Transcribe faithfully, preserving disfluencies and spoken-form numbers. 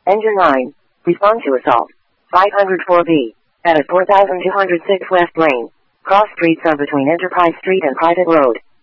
Engine nine. Respond to assault. five oh four B. At four thousand two hundred six West Lane. Cross streets are between Enterprise Street and Private Road.